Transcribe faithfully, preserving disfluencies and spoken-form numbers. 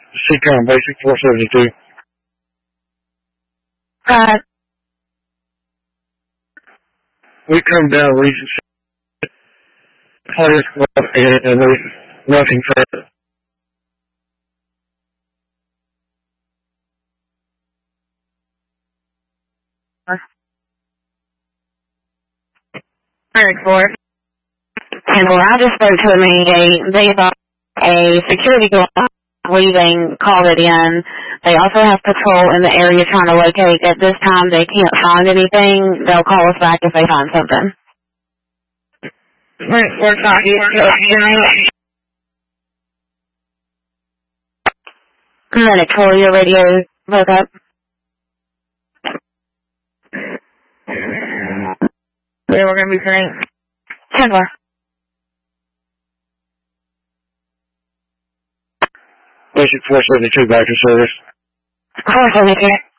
C-Com Basic four seventy-two. Uh, We come down Regent Players Club and, and there's nothing further. Eric Ford. And when I just spoke to me, they, they thought a security guard leaving called it in. They also have patrol in the area trying to locate. At this time, they can't find anything. They'll call us back if they find something. We're, we're not And then Victoria radio broke up. Where we're going to be tonight? Chandler. Basic four seventy-two back in service. four seventy-two.